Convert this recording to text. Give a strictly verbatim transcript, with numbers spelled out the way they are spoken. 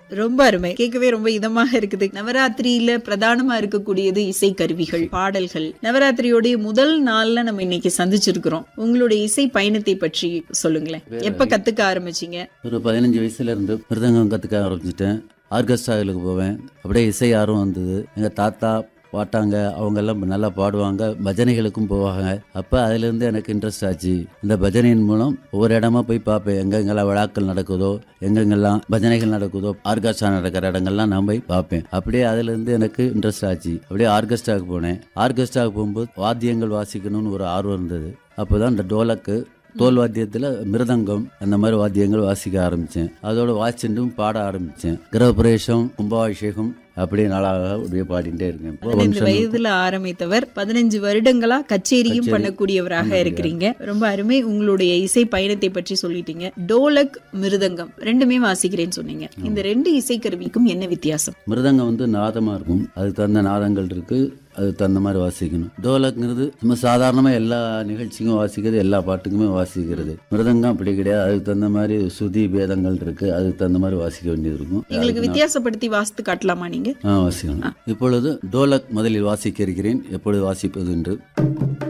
ரொம்ப அருமை, கேட்கவே ரொம்ப இதமாக இருக்குது. நவராத்திரியில பிரதானமா இருக்கக்கூடியது இசை கருவிகள், பாடல்கள். நவராத்திரியோடைய முதல் நாள்ல நம்ம இன்னைக்கு சந்திச்சிருக்கிறோம். உங்களுடைய இசை பயணத்தை பற்றி சொல்லுங்களேன். எப்ப கத்துக்க ஆரம்பிச்சீங்க? ஒரு பதினஞ்சு வயசுல இருந்து மிருதங்கம் கத்துக்க ஆரம்பிச்சிட்டேன். ஆர்கெஸ்ட்ராவுக்கு போவேன். அப்படியே இசை ஆர்வம் வந்தது. எங்க தாத்தா பாட்டாங்க அவங்க எல்லாம் நல்லா பாடுவாங்க, பஜனைகளுக்கும் போவாங்க. அப்போ அதுலேருந்து எனக்கு இன்ட்ரெஸ்ட் ஆச்சு. இந்த பஜனையின் மூலம் ஒவ்வொரு இடமா போய் பார்ப்பேன். எங்கெங்கெல்லாம் விழாக்கள் நடக்குதோ, எங்கெங்கெல்லாம் பஜனைகள் நடக்குதோ, ஆர்கெஸ்ட்ரா நடக்கிற இடங்கள்லாம் நான் போய் பார்ப்பேன். அப்படியே அதுலேருந்து எனக்கு இன்ட்ரெஸ்ட் ஆச்சு. அப்படியே ஆர்கெஸ்ட்ராவுக்கு போனேன். ஆர்கெஸ்ட்ராவுக்கு போகும்போது வாத்தியங்கள் வாசிக்கணும்னு ஒரு ஆர்வம் இருந்தது. அப்போதான் இந்த டோலக்கு, தோல் வாத்தியத்தில் மிருதங்கம், அந்த மாதிரி வாத்தியங்கள் வாசிக்க ஆரம்பித்தேன். அதோட வாசிச்சுட்டும் பாட ஆரம்பித்தேன். கிரகப்பிரவேசம், கும்பாபிஷேகம் அப்படியே நாளாக அப்படியே பாடிட்டே இருக்கேன். பதினைந்து வயதுல ஆரம்பித்தவர் பதினஞ்சு வருடங்களா கச்சேரியும் பண்ணக்கூடியவராக இருக்கிறீங்க. ரொம்ப அருமை. உங்களுடைய இசை பயணத்தை பற்றி சொல்லிட்டீங்க. டோலக், மிருதங்கம் ரெண்டுமே வாசிக்கிறேன்னு சொன்னீங்க. இந்த ரெண்டு இசை கருவிக்கும் என்ன வித்தியாசம்? மிருதங்கம் வந்து நாதமா இருக்கும், அதுக்கு தகுந்த நாதங்கள் இருக்கு, அதுக்கு தகுந்த மாதிரி வாசிக்கணும். டோலக்ங்கிறது நம்ம சாதாரணமா எல்லா நிகழ்ச்சிக்கும் வாசிக்கிறது, எல்லா பாட்டுக்குமே வாசிக்கிறது. மிருதங்கம் அப்படி கிடையாது, அதுக்கு தகுந்த மாதிரி சுதி பேதங்கள் இருக்கு, அதுக்கு தகுந்த மாதிரி வாசிக்க வேண்டியது இருக்கும். எங்களுக்கு வித்தியாசப்படுத்தி வாசித்து காட்டலாமா நீங்க? வாசிக்கணும். இப்பொழுது டோலக் முதலில் வாசிக்க இருக்கிறேன். எப்பொழுது வாசிப்பது என்று